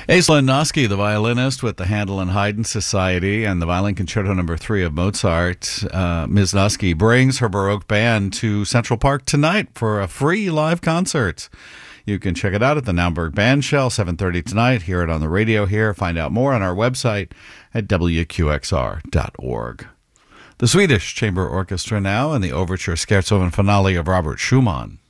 Aislinn Noske, the violinist with the Handel and Haydn Society and the Violin Concerto No. 3 of Mozart, Ms. Noske brings her Baroque band to Central Park tonight for a free live concert. You can check it out at the Naumburg Bandshell, 7:30 tonight. Hear it on the radio here. Find out more on our website at wqxr.org. The Swedish Chamber Orchestra now, and the Overture Scherzo and Finale of Robert Schumann.